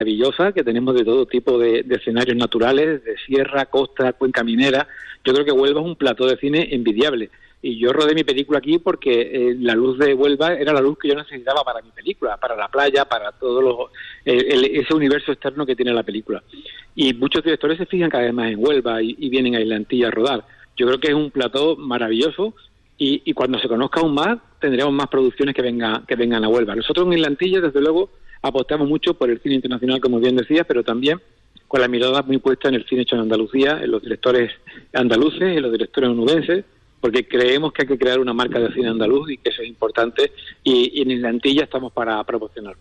maravillosa, que tenemos de todo tipo de escenarios naturales, de sierra, costa, cuenca minera. Yo creo que Huelva es un plató de cine envidiable. Y yo rodé mi película aquí porque la luz de Huelva era la luz que yo necesitaba para mi película, para la playa, para todo ese universo externo que tiene la película. Y muchos directores se fijan cada vez más en Huelva y vienen a Islantilla a rodar. Yo creo que es un plató maravilloso y cuando se conozca aún más tendremos más producciones que vengan a Huelva. Nosotros en Islantilla, desde luego, apostamos mucho por el cine internacional, como bien decía, pero también con la mirada muy puesta en el cine hecho en Andalucía, en los directores andaluces, en los directores onubenses, porque creemos que hay que crear una marca de cine andaluz y que eso es importante, y en Islantilla estamos para proporcionarlo.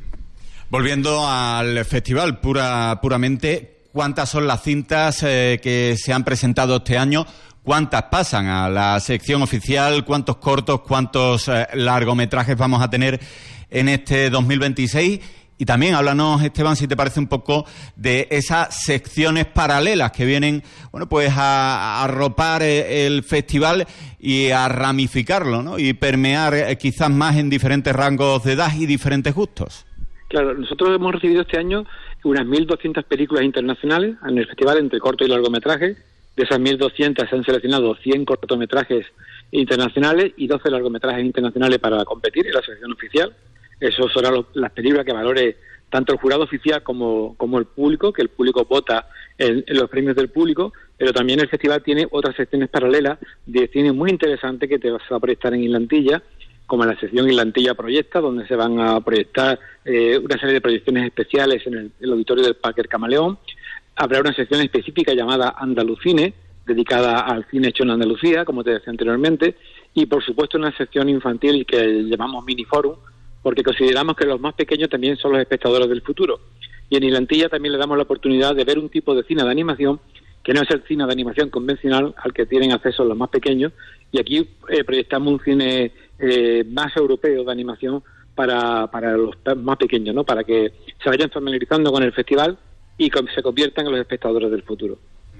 Volviendo al festival puramente, ¿cuántas son las cintas que se han presentado este año? ¿Cuántas pasan a la sección oficial? ¿Cuántos cortos, cuántos largometrajes vamos a tener en este 2026? Y también háblanos, Esteban, si te parece, un poco de esas secciones paralelas que vienen, bueno, pues a arropar el festival y a ramificarlo, ¿no? Y permear quizás más en diferentes rangos de edad y diferentes gustos. Claro, nosotros hemos recibido este año unas 1.200 películas internacionales en el festival entre corto y largometraje. De esas 1.200 se han seleccionado 100 cortometrajes internacionales y 12 largometrajes internacionales para competir en la selección oficial. Eso serán las películas que valore tanto el jurado oficial como el público, que el público vota en los premios del público, pero también el festival tiene otras secciones paralelas de cine muy interesantes que te vas a proyectar en Islantilla, como la sección Islantilla Proyecta, donde se van a proyectar una serie de proyecciones especiales en el auditorio del Parque El Camaleón. Habrá una sección específica llamada Andalucine, dedicada al cine hecho en Andalucía, como te decía anteriormente, y por supuesto una sección infantil que llamamos Miniforum, porque consideramos que los más pequeños también son los espectadores del futuro. Y en Islantilla también le damos la oportunidad de ver un tipo de cine de animación que no es el cine de animación convencional al que tienen acceso los más pequeños, y aquí proyectamos un cine más europeo de animación para los más pequeños, ¿no? Para que se vayan familiarizando con el festival y se conviertan en los espectadores del futuro.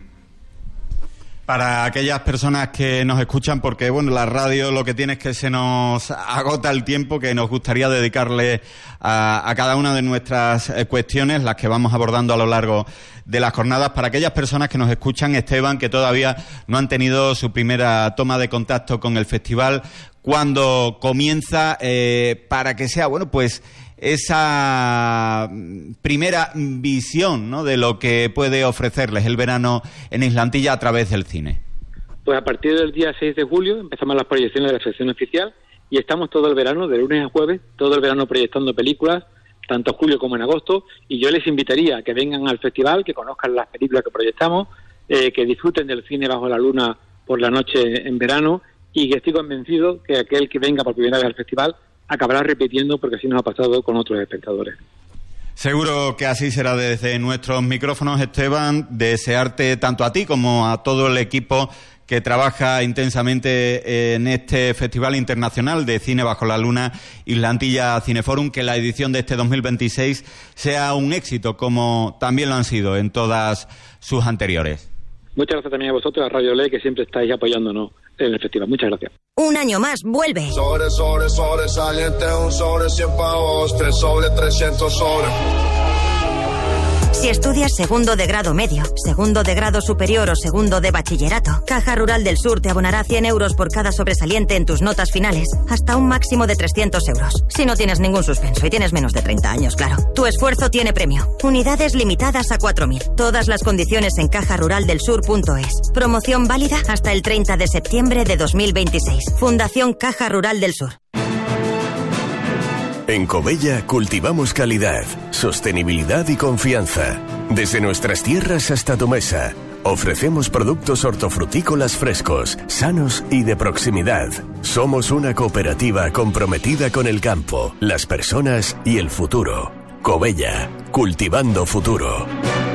Para aquellas personas que nos escuchan, porque bueno, la radio lo que tiene es que se nos agota el tiempo que nos gustaría dedicarle a cada una de nuestras cuestiones, las que vamos abordando a lo largo de las jornadas. Para aquellas personas que nos escuchan, Esteban, que todavía no han tenido su primera toma de contacto con el festival, ¿cuándo comienza? Para que sea, bueno, pues esa primera visión, ¿no?, de lo que puede ofrecerles el verano en Islantilla a través del cine. Pues a partir del día 6 de julio empezamos las proyecciones de la sección oficial y estamos todo el verano, de lunes a jueves, todo el verano proyectando películas, tanto en julio como en agosto, y yo les invitaría a que vengan al festival, que conozcan las películas que proyectamos, que disfruten del cine bajo la luna por la noche en verano, y que estoy convencido que aquel que venga por primera vez al festival acabará repitiendo, porque así nos ha pasado con otros espectadores. Seguro que así será. Desde nuestros micrófonos, Esteban, desearte tanto a ti como a todo el equipo que trabaja intensamente en este Festival Internacional de Cine Bajo la Luna, Islantilla Cineforum, que la edición de este 2026 sea un éxito, como también lo han sido en todas sus anteriores. Muchas gracias también a vosotros, a Radio Ley, que siempre estáis apoyándonos en el festival. Muchas gracias. Un año más vuelve. Sobresaliente, un sobre 100 pavos, 3 sobre 300 sobre. Si estudias segundo de grado medio, segundo de grado superior o segundo de bachillerato, Caja Rural del Sur te abonará 100 euros por cada sobresaliente en tus notas finales, hasta un máximo de 300 euros. Si no tienes ningún suspenso y tienes menos de 30 años, claro. Tu esfuerzo tiene premio. Unidades limitadas a 4.000. Todas las condiciones en cajaruraldelsur.es. Promoción válida hasta el 30 de septiembre de 2026. Fundación Caja Rural del Sur. En Covella cultivamos calidad, sostenibilidad y confianza. Desde nuestras tierras hasta tu mesa, ofrecemos productos hortofrutícolas frescos, sanos y de proximidad. Somos una cooperativa comprometida con el campo, las personas y el futuro. Covella, cultivando futuro.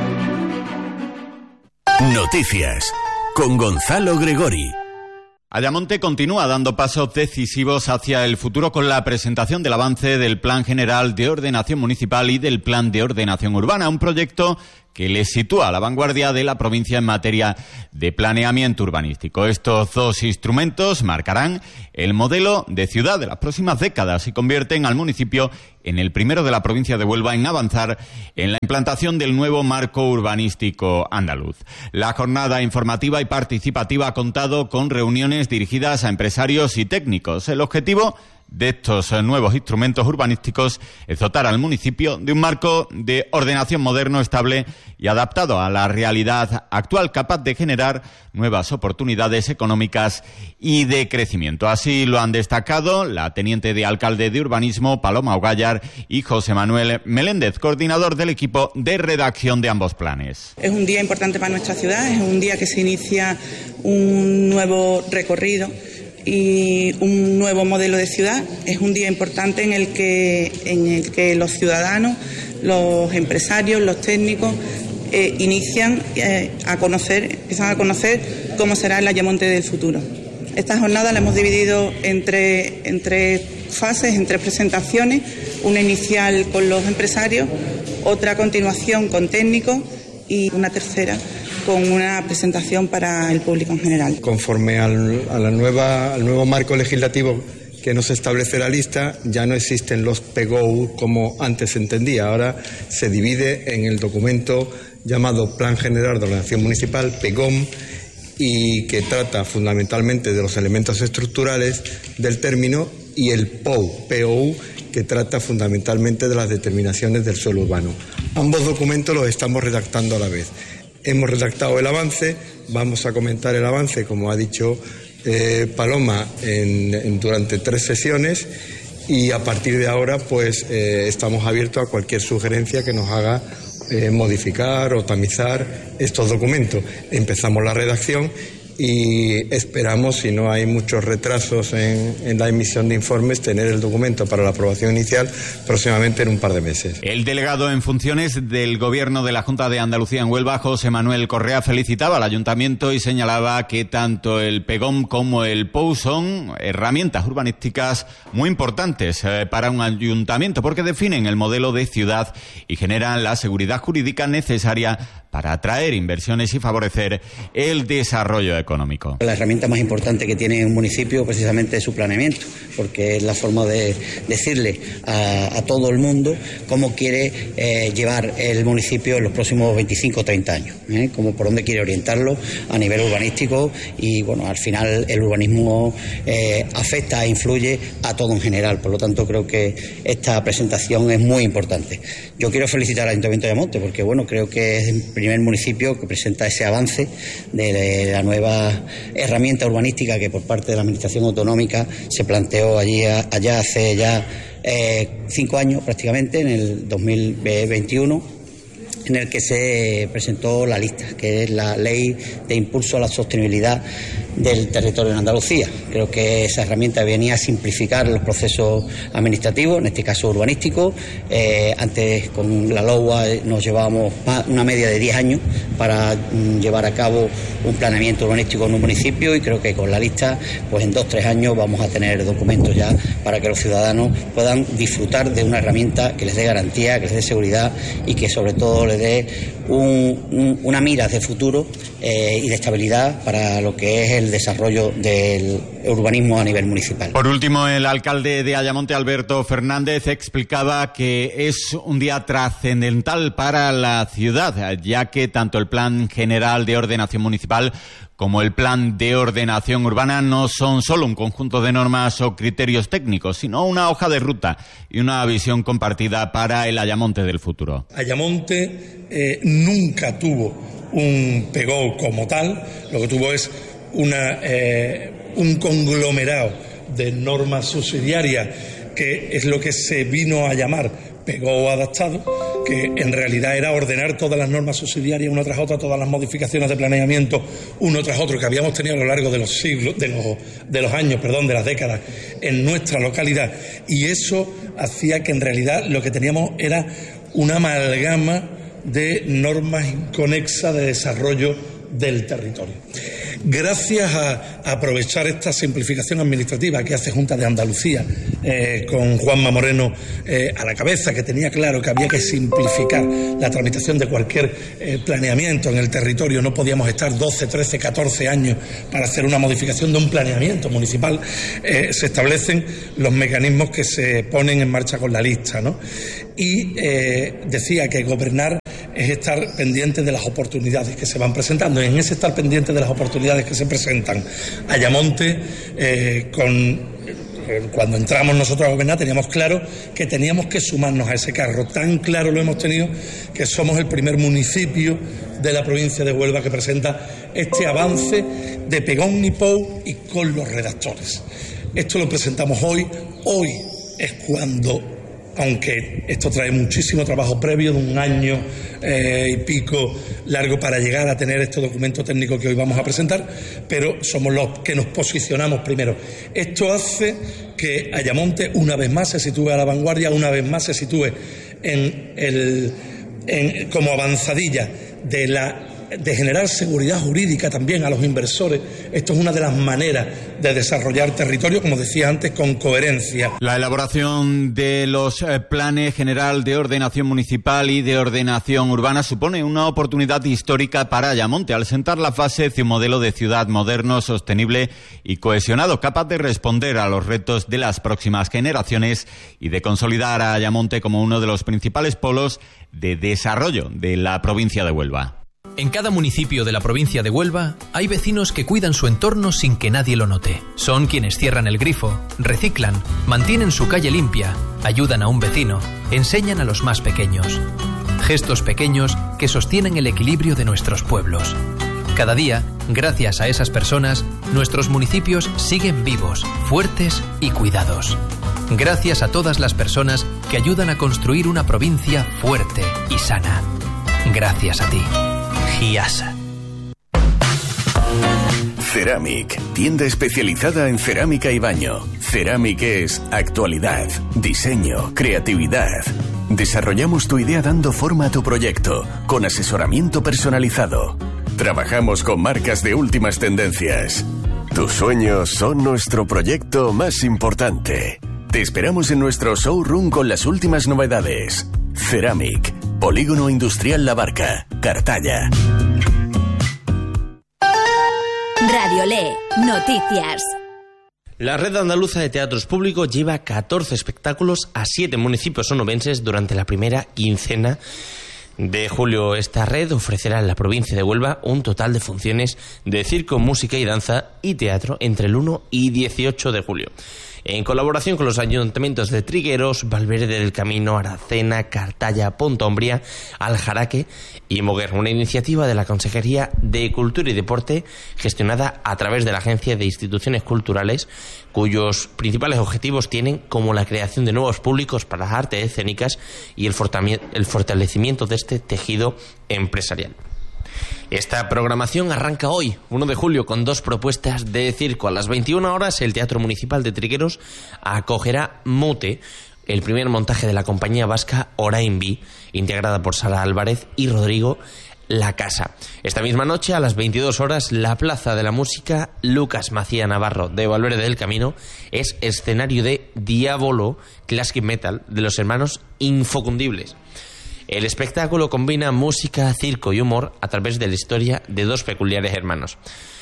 Noticias, con Gonzalo Gregori. Ayamonte continúa dando pasos decisivos hacia el futuro con la presentación del avance del Plan General de Ordenación Municipal y del Plan de Ordenación Urbana, un proyecto que les sitúa a la vanguardia de la provincia en materia de planeamiento urbanístico. Estos dos instrumentos marcarán el modelo de ciudad de las próximas décadas y convierten al municipio en el primero de la provincia de Huelva en avanzar en la implantación del nuevo marco urbanístico andaluz. La jornada informativa y participativa ha contado con reuniones dirigidas a empresarios y técnicos. El objetivo de estos nuevos instrumentos urbanísticos es dotar al municipio de un marco de ordenación moderno, estable y adaptado a la realidad actual, capaz de generar nuevas oportunidades económicas y de crecimiento. Así lo han destacado la teniente de alcalde de urbanismo, Paloma Ogállar, y José Manuel Meléndez, coordinador del equipo de redacción de ambos planes. Es un día importante para nuestra ciudad, es un día que se inicia un nuevo recorrido y un nuevo modelo de ciudad. Es un día importante en el que los ciudadanos, los empresarios, los técnicos empiezan a conocer cómo será el Ayamonte del futuro. Esta jornada la hemos dividido en tres fases, en tres presentaciones, una inicial con los empresarios, otra a continuación con técnicos y una tercera con una presentación para el público en general. Conforme al nuevo marco legislativo que nos establece la lista, ya no existen los PGO como antes se entendía. Ahora se divide en el documento llamado Plan General de Ordenación Municipal, PGOM, y que trata fundamentalmente de los elementos estructurales del término, y el POU, que trata fundamentalmente de las determinaciones del suelo urbano. Ambos documentos los estamos redactando a la vez. Hemos redactado el avance, vamos a comentar el avance, como ha dicho Paloma, durante 3 sesiones, y a partir de ahora pues estamos abiertos a cualquier sugerencia que nos haga modificar o tamizar estos documentos. Empezamos la redacción y esperamos, si no hay muchos retrasos en la emisión de informes, tener el documento para la aprobación inicial próximamente en un par de meses. El delegado en funciones del Gobierno de la Junta de Andalucía en Huelva, José Manuel Correa, felicitaba al Ayuntamiento y señalaba que tanto el PEGOM como el POU son herramientas urbanísticas muy importantes para un ayuntamiento, porque definen el modelo de ciudad y generan la seguridad jurídica necesaria para atraer inversiones y favorecer el desarrollo económico. La herramienta más importante que tiene un municipio precisamente es su planeamiento, porque es la forma de decirle a todo el mundo cómo quiere llevar el municipio en los próximos 25 o 30 años, cómo, por dónde quiere orientarlo a nivel urbanístico, y bueno, al final el urbanismo afecta e influye a todo en general. Por lo tanto, creo que esta presentación es muy importante. Yo quiero felicitar al Ayuntamiento de Ayamonte, porque bueno, creo que es el primer municipio que presenta ese avance de la nueva herramienta urbanística que por parte de la Administración Autonómica se planteó allá hace ya 5 años prácticamente, en el 2021, en el que se presentó la lista, que es la Ley de Impulso a la Sostenibilidad del Territorio en Andalucía. Creo que esa herramienta venía a simplificar los procesos administrativos, en este caso urbanísticos. Antes con la LOA nos llevábamos una media de 10 años para llevar a cabo un planeamiento urbanístico en un municipio, y creo que con la lista, pues en 2-3 años vamos a tener documentos ya para que los ciudadanos puedan disfrutar de una herramienta que les dé garantía, que les dé seguridad y que sobre todo les dé una mira de futuro y de estabilidad para lo que es el desarrollo del urbanismo a nivel municipal. Por último, el alcalde de Ayamonte, Alberto Fernández, explicaba que es un día trascendental para la ciudad, ya que tanto el Plan General de Ordenación Municipal como el Plan de Ordenación Urbana no son solo un conjunto de normas o criterios técnicos, sino una hoja de ruta y una visión compartida para el Ayamonte del futuro. Ayamonte nunca tuvo un PGO como tal, lo que tuvo es un conglomerado de normas subsidiarias, que es lo que se vino a llamar PGO adaptado, que en realidad era ordenar todas las normas subsidiarias una tras otra, todas las modificaciones de planeamiento uno tras otro que habíamos tenido a lo largo de los siglos, de los años, de las décadas en nuestra localidad, y eso hacía que en realidad lo que teníamos era una amalgama de normas inconexas de desarrollo del territorio. Gracias a aprovechar esta simplificación administrativa que hace Junta de Andalucía, con Juanma Moreno a la cabeza, que tenía claro que había que simplificar la tramitación de cualquier planeamiento en el territorio. No podíamos estar 12, 13, 14 años para hacer una modificación de un planeamiento municipal. Se establecen los mecanismos que se ponen en marcha con la lista, ¿no? Y decía que gobernar es estar pendiente de las oportunidades que se van presentando. Y en ese estar pendiente de las oportunidades que se presentan, Ayamonte, cuando entramos nosotros a gobernar, teníamos claro que teníamos que sumarnos a ese carro. Tan claro lo hemos tenido que somos el primer municipio de la provincia de Huelva que presenta este avance de Pegón y Pou y con los redactores. Esto lo presentamos hoy. Hoy es cuando, aunque esto trae muchísimo trabajo previo de un año y pico largo para llegar a tener este documento técnico que hoy vamos a presentar, pero somos los que nos posicionamos primero. Esto hace que Ayamonte una vez más se sitúe a la vanguardia, una vez más se sitúe como avanzadilla de generar seguridad jurídica también a los inversores. Esto es una de las maneras de desarrollar territorio, como decía antes, con coherencia. La elaboración de los planes general de ordenación municipal y de ordenación urbana supone una oportunidad histórica para Ayamonte al sentar las bases de un modelo de ciudad moderno, sostenible y cohesionado, capaz de responder a los retos de las próximas generaciones y de consolidar a Ayamonte como uno de los principales polos de desarrollo de la provincia de Huelva. En cada municipio de la provincia de Huelva hay vecinos que cuidan su entorno sin que nadie lo note. Son quienes cierran el grifo, reciclan, mantienen su calle limpia, ayudan a un vecino, enseñan a los más pequeños. Gestos pequeños que sostienen el equilibrio de nuestros pueblos. Cada día, gracias a esas personas, nuestros municipios siguen vivos, fuertes y cuidados. Gracias a todas las personas que ayudan a construir una provincia fuerte y sana. Gracias a ti. Giasa. Ceramic, tienda especializada en cerámica y baño. Ceramic es actualidad, diseño, creatividad. Desarrollamos tu idea dando forma a tu proyecto, con asesoramiento personalizado. Trabajamos con marcas de últimas tendencias. Tus sueños son nuestro proyecto más importante. Te esperamos en nuestro showroom con las últimas novedades. Ceramic, Polígono Industrial La Barca, Cartaya. Radio Le, noticias. La Red Andaluza de Teatros Públicos lleva 14 espectáculos a 7 municipios onubenses durante la primera quincena de julio. Esta red ofrecerá en la provincia de Huelva un total de funciones de circo, música y danza y teatro entre el 1 y 18 de julio. En colaboración con los ayuntamientos de Trigueros, Valverde del Camino, Aracena, Cartaya, Pontombria, Aljaraque y Moguer, una iniciativa de la Consejería de Cultura y Deporte gestionada a través de la Agencia de Instituciones Culturales, cuyos principales objetivos tienen como la creación de nuevos públicos para las artes escénicas y el fortalecimiento de este tejido empresarial. Esta programación arranca hoy, 1 de julio, con 2 propuestas de circo. A las 21 horas, el Teatro Municipal de Trigueros acogerá Mute, el primer montaje de la compañía vasca Orainbi, integrada por Sara Álvarez y Rodrigo La Casa. Esta misma noche, a las 22 horas, la Plaza de la Música Lucas Macía Navarro de Valverde del Camino es escenario de Diabolo Classic Metal de los hermanos Infocundibles. El espectáculo combina música, circo y humor a través de la historia de 2 peculiares hermanos.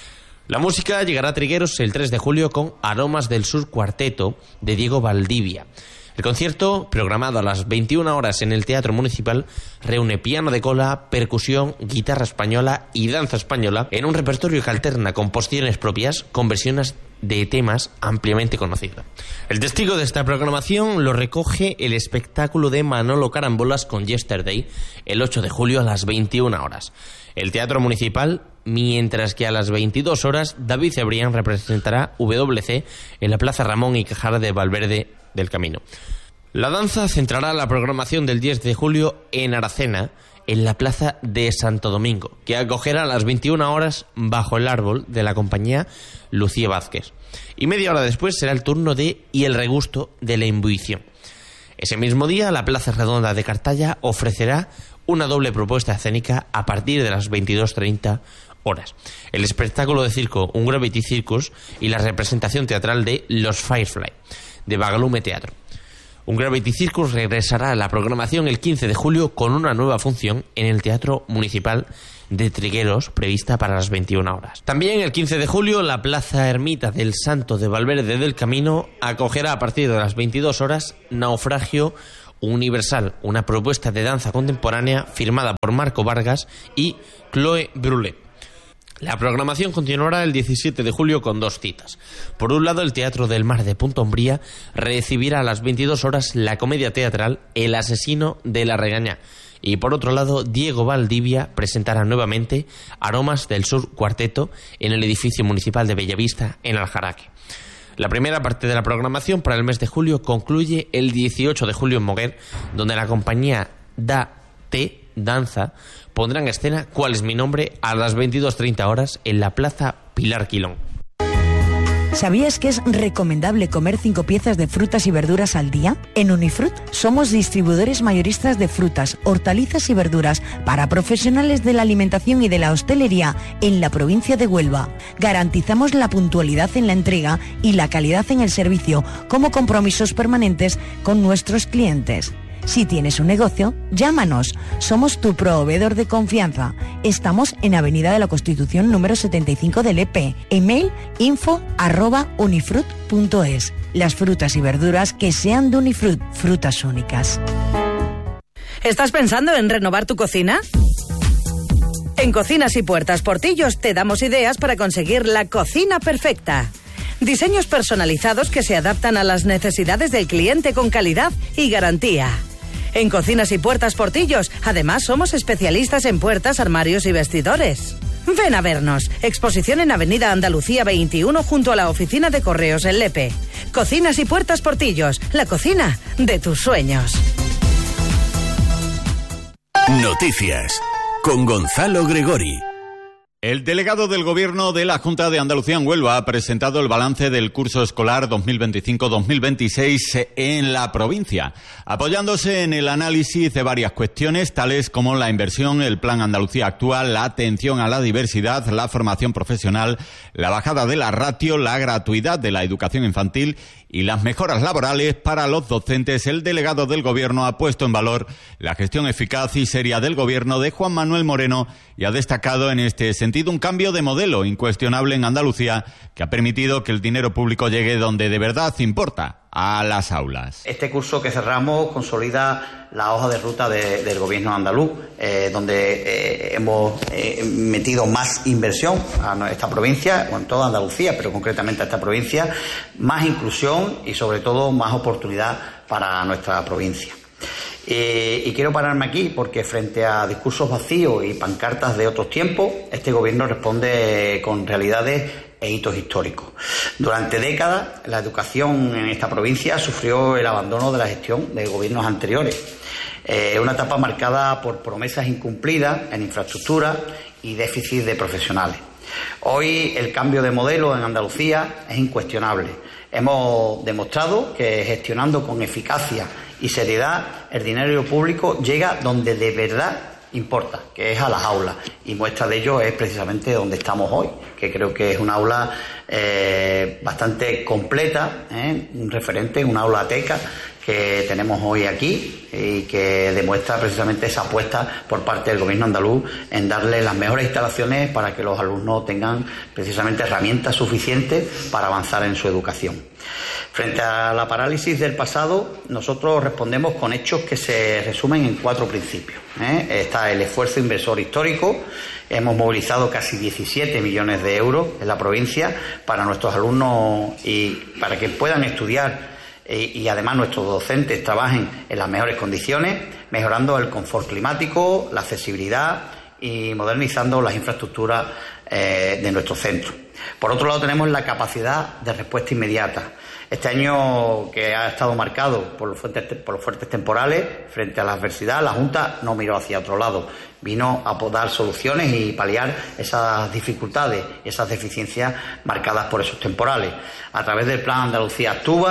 La música llegará a Trigueros el 3 de julio con Aromas del Sur Cuarteto de Diego Valdivia. El concierto, programado a las 21 horas en el Teatro Municipal, reúne piano de cola, percusión, guitarra española y danza española en un repertorio que alterna composiciones propias con versiones de temas ampliamente conocidos. El testigo de esta programación lo recoge el espectáculo de Manolo Carambolas con Yesterday el 8 de julio a las 21 horas. El Teatro Municipal, mientras que a las 22 horas David Cebrián representará WC en la Plaza Ramón y Cajal de Valverde del Camino. La danza centrará la programación del 10 de julio en Aracena, en la Plaza de Santo Domingo, que acogerá a las 21 horas Bajo el Árbol de la compañía Lucía Vázquez. Y media hora después será el turno de Y el regusto de la imbuición. Ese mismo día, la Plaza Redonda de Cartaya ofrecerá una doble propuesta escénica a partir de las 22:30 horas. El espectáculo de circo Un Gravity Circus y la representación teatral de Los Firefly, de Bagalume Teatro. Un Gravity Circus regresará a la programación el 15 de julio con una nueva función en el Teatro Municipal de Trigueros, prevista para las 21 horas. También el 15 de julio, la Plaza Ermita del Santo de Valverde del Camino acogerá a partir de las 22 horas Naufragio Universal, una propuesta de danza contemporánea firmada por Marco Vargas y Chloé Brulé. La programación continuará el 17 de julio con 2 citas. Por un lado, el Teatro del Mar de Punta Umbría recibirá a las 22 horas la comedia teatral El asesino de la regañá. Y por otro lado, Diego Valdivia presentará nuevamente Aromas del Sur Cuarteto en el edificio municipal de Bellavista, en Aljaraque. La primera parte de la programación para el mes de julio concluye el 18 de julio en Moguer, donde la compañía Da-Te Danza pondrá en escena ¿Cuál es mi nombre? A las 22:30 horas en la Plaza Pilar Quilón. ¿Sabías que es recomendable comer 5 piezas de frutas y verduras al día? En Unifrut somos distribuidores mayoristas de frutas, hortalizas y verduras para profesionales de la alimentación y de la hostelería en la provincia de Huelva. Garantizamos la puntualidad en la entrega y la calidad en el servicio como compromisos permanentes con nuestros clientes. Si tienes un negocio, llámanos. Somos tu proveedor de confianza. Estamos en Avenida de la Constitución número 75 del EP. Email info@unifrut.es. Las frutas y verduras que sean de Unifrut, frutas únicas. ¿Estás pensando en renovar tu cocina? En Cocinas y Puertas Portillos te damos ideas para conseguir la cocina perfecta. Diseños personalizados que se adaptan a las necesidades del cliente con calidad y garantía. En Cocinas y Puertas Portillos, además, somos especialistas en puertas, armarios y vestidores. Ven a vernos. Exposición en Avenida Andalucía 21 junto a la oficina de correos en Lepe. Cocinas y Puertas Portillos, la cocina de tus sueños. Noticias con Gonzalo Gregori. El delegado del Gobierno de la Junta de Andalucía en Huelva ha presentado el balance del curso escolar 2025-2026 en la provincia, apoyándose en el análisis de varias cuestiones, tales como la inversión, el Plan Andalucía actual, la atención a la diversidad, la formación profesional, la bajada de la ratio, la gratuidad de la educación infantil y las mejoras laborales para los docentes. El delegado del Gobierno ha puesto en valor la gestión eficaz y seria del Gobierno de Juan Manuel Moreno y ha destacado en este sentido un cambio de modelo incuestionable en Andalucía que ha permitido que el dinero público llegue donde de verdad importa, a las aulas. Este curso que cerramos consolida la hoja de ruta del Gobierno andaluz, donde hemos metido más inversión a esta provincia, o en toda Andalucía, pero concretamente a esta provincia, más inclusión y sobre todo más oportunidad para nuestra provincia. Y quiero pararme aquí porque frente a discursos vacíos y pancartas de otros tiempos, este Gobierno responde con realidades e hitos históricos. Durante décadas, la educación en esta provincia sufrió el abandono de la gestión de gobiernos anteriores. Una etapa marcada por promesas incumplidas en infraestructura y déficit de profesionales. Hoy el cambio de modelo en Andalucía es incuestionable. Hemos demostrado que gestionando con eficacia y seriedad el dinero público llega donde de verdad importa, que es a las aulas, y muestra de ello es precisamente donde estamos hoy, que creo que es un aula bastante completa, un referente, un aula teca que tenemos hoy aquí y que demuestra precisamente esa apuesta por parte del Gobierno andaluz en darle las mejores instalaciones para que los alumnos tengan precisamente herramientas suficientes para avanzar en su educación. Frente a la parálisis del pasado, nosotros respondemos con hechos que se resumen en 4 principios. Está el esfuerzo inversor histórico. Hemos movilizado casi 17 millones de euros en la provincia para nuestros alumnos y para que puedan estudiar y además nuestros docentes trabajen en las mejores condiciones, mejorando el confort climático, la accesibilidad y modernizando las infraestructuras de nuestro centro. Por otro lado, tenemos la capacidad de respuesta inmediata. Este año, que ha estado marcado por los fuertes temporales, frente a la adversidad, la Junta no miró hacia otro lado. Vino a dar soluciones y paliar esas dificultades, esas deficiencias marcadas por esos temporales. A través del Plan Andalucía Actúa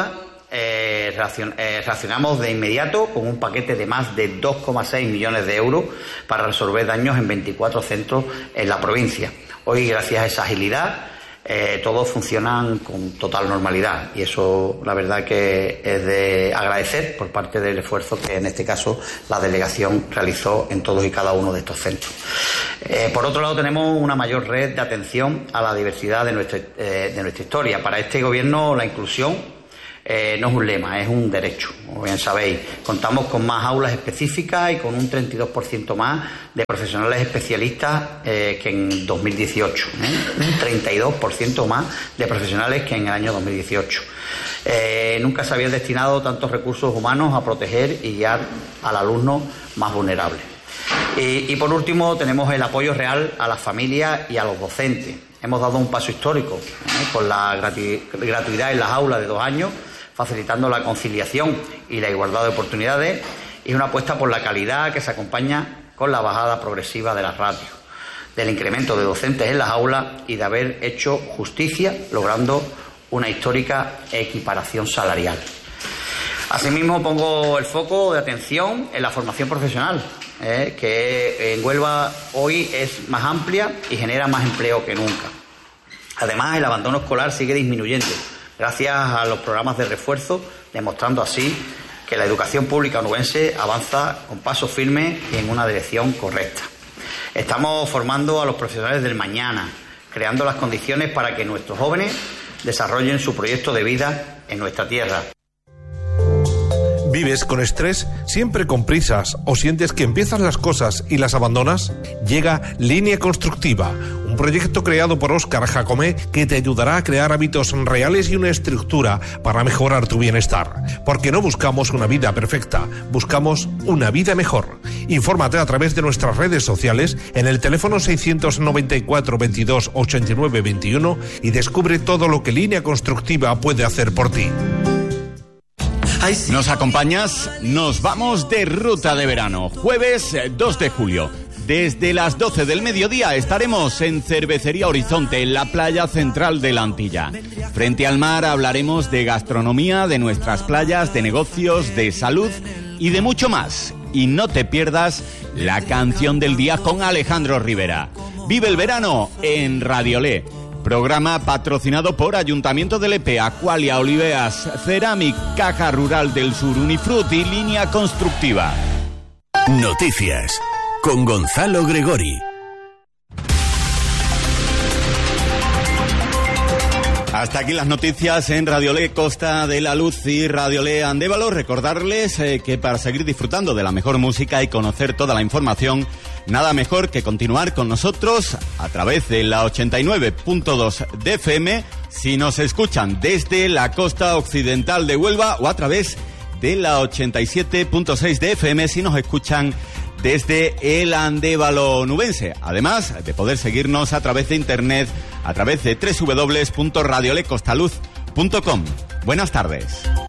reaccionamos de inmediato con un paquete de más de 2,6 millones de euros para resolver daños en 24 centros en la provincia. Hoy, gracias a esa agilidad, todos funcionan con total normalidad, y eso la verdad que es de agradecer por parte del esfuerzo que en este caso la delegación realizó en todos y cada uno de estos centros. Por otro lado, tenemos una mayor red de atención a la diversidad de nuestra historia. Para este gobierno la inclusión no es un lema, es un derecho. Como bien sabéis, contamos con más aulas específicas y con un 32% más de profesionales especialistas que en 2018. Un 32% más de profesionales que en el año 2018. Nunca se habían destinado tantos recursos humanos a proteger y guiar al alumno más vulnerable. Y por último, tenemos el apoyo real a las familias y a los docentes. Hemos dado un paso histórico con la gratuidad en las aulas de 2 años, facilitando la conciliación y la igualdad de oportunidades, y una apuesta por la calidad que se acompaña con la bajada progresiva de las ratios, del incremento de docentes en las aulas y de haber hecho justicia logrando una histórica equiparación salarial. Asimismo, pongo el foco de atención en la formación profesional, que en Huelva hoy es más amplia y genera más empleo que nunca. Además, el abandono escolar sigue disminuyendo gracias a los programas de refuerzo, demostrando así que la educación pública onubense avanza con paso firme y en una dirección correcta. Estamos formando a los profesionales del mañana, creando las condiciones para que nuestros jóvenes desarrollen su proyecto de vida en nuestra tierra. ¿Vives con estrés? ¿Siempre con prisas? ¿O sientes que empiezas las cosas y las abandonas? Llega Línea Constructiva, un proyecto creado por Óscar Jacomé que te ayudará a crear hábitos reales y una estructura para mejorar tu bienestar. Porque no buscamos una vida perfecta, buscamos una vida mejor. Infórmate a través de nuestras redes sociales en el teléfono 694 22 89 21 y descubre todo lo que Línea Constructiva puede hacer por ti. ¿Nos acompañas? Nos vamos de ruta de verano. Jueves 2 de julio. Desde las 12 del mediodía estaremos en Cervecería Horizonte, en la playa central de la Antilla. Frente al mar hablaremos de gastronomía, de nuestras playas, de negocios, de salud y de mucho más. Y no te pierdas la canción del día con Alejandro Rivera. Vive el verano en Radiolé. Programa patrocinado por Ayuntamiento de Lepe, Aqualia, Oliveas, Ceramic, Caja Rural del Sur, Unifrut y Línea Constructiva. Noticias con Gonzalo Gregori. Hasta aquí las noticias en Radiolé Costa de la Luz y Radiolé Andévalo. Recordarles que para seguir disfrutando de la mejor música y conocer toda la información, nada mejor que continuar con nosotros a través de la 89.2 de FM, si nos escuchan desde la costa occidental de Huelva, o a través de la 87.6 de FM si nos escuchan desde el Andévalo nubense. Además de poder seguirnos a través de internet, a través de www.radiolecostaluz.com. Buenas tardes.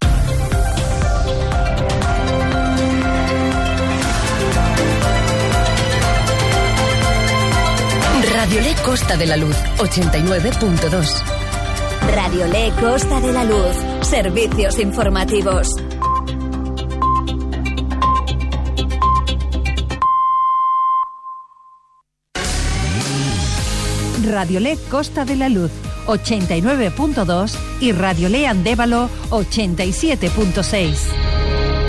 Radiolé Costa de la Luz, 89.2. Radiolé Costa de la Luz, servicios informativos. Radiolé Costa de la Luz, 89.2 y Radiolé Andévalo, 87.6.